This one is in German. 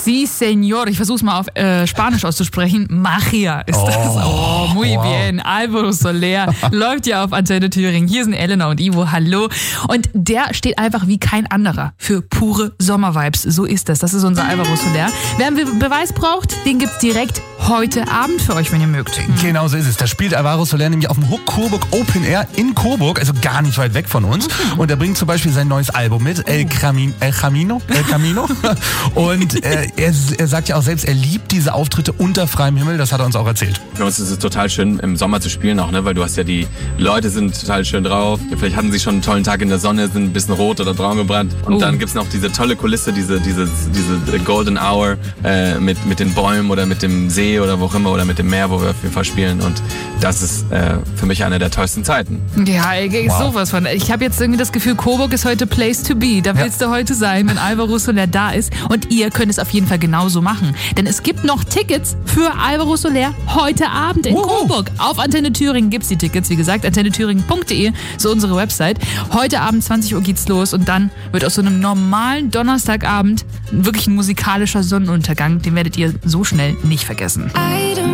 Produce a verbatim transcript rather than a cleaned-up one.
Sí, señor. Ich versuche es mal auf äh, Spanisch auszusprechen. Magia ist oh, das. Oh, muy wow. bien. Alvaro Soler läuft ja auf Antenne Thüringen. Hier sind Elena und Ivo. Hallo. Und der steht einfach wie kein anderer für pure Sommervibes. So ist das. Das ist unser Alvaro Soler. Wer einen Beweis braucht, den gibt's direkt heute Abend für euch, wenn ihr mögt. Genau so ist es. Da spielt Alvaro Soler nämlich auf dem Hook Coburg Open Air in Coburg, also gar nicht weit weg von uns. Und er bringt zum Beispiel sein neues Album mit, El, Camin, El Camino. El Camino. Und äh, er, er sagt ja auch selbst, er liebt diese Auftritte unter freiem Himmel. Das hat er uns auch erzählt. Für uns ist es total schön, im Sommer zu spielen auch, ne? Weil du hast ja die Leute sind total schön drauf. Vielleicht hatten sie schon einen tollen Tag in der Sonne, sind ein bisschen rot oder braun gebrannt. Und oh. dann gibt's noch diese tolle Kulisse, diese, diese, diese Golden Hour äh, mit, mit den Bäumen oder mit dem See oder wo auch immer oder mit dem Meer, wo wir auf jeden Fall spielen. Und das ist äh, für mich eine der tollsten Zeiten. Ja, wow. sowas von. Ich habe jetzt irgendwie das Gefühl, Coburg ist heute Place to be. Da willst ja. du heute sein, wenn Alvaro Soler da ist. Und ihr könnt es auf jeden Fall genauso machen. Denn es gibt noch Tickets für Alvaro Soler heute Abend in uh. Coburg. Auf Antenne Thüringen gibt's die Tickets. Wie gesagt, antenne thüringen punkt de, so unsere Website. Heute Abend zwanzig Uhr geht's los und dann wird aus so einem normalen Donnerstagabend wirklich ein musikalischer Sonnenuntergang. Den werdet ihr so schnell nicht vergessen.